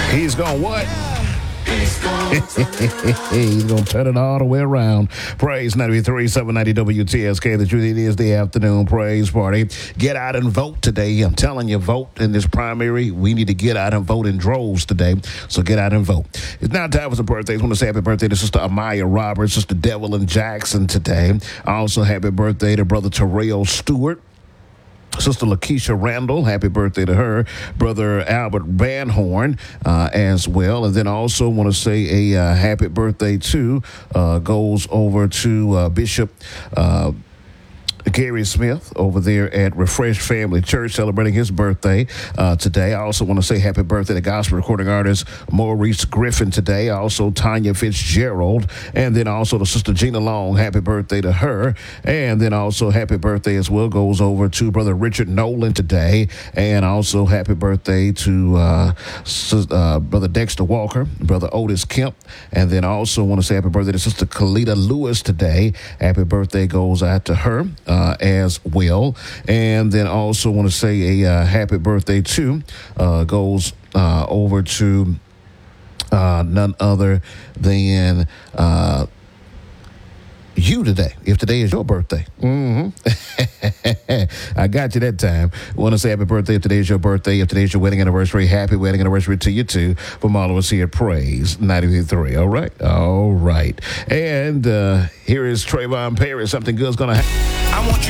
He's going what? He's going to turn it all the way around. Praise 93, 790 WTSK. The truth, it is the afternoon praise party. Get out and vote today. I'm telling you, vote in this primary. We need to get out and vote in droves today. So get out and vote. It's now time for some birthdays. I want to say happy birthday to Sister Amaya Roberts, Sister Devlin Jackson today. Also, happy birthday to Brother Terrell Stewart. Sister Lakeisha Randall, happy birthday to her. Brother Albert Van Horn as well. And then also want to say a happy birthday to, goes over to Bishop Gary Smith over there at Refreshed Family Church celebrating his birthday today. I also want to say happy birthday to gospel recording artist Maurice Griffin today. Also Tanya Fitzgerald. And then also to Sister Gina Long, happy birthday to her. And then also happy birthday as well goes over to Brother Richard Nolan today. And also happy birthday to Brother Dexter Walker, Brother Otis Kemp. And then also want to say happy birthday to Sister Kalita Lewis today. Happy birthday goes out to her. As well. And then also want to say a happy birthday to goes over to none other than you today, if today is your birthday. I got you that time. Want to say happy birthday if today is your birthday. If today is your wedding anniversary, happy wedding anniversary to you too. From all of us here at Praise 93.3. All right? All right. And here is Trayvon Perry. Something good's going to happen. I want you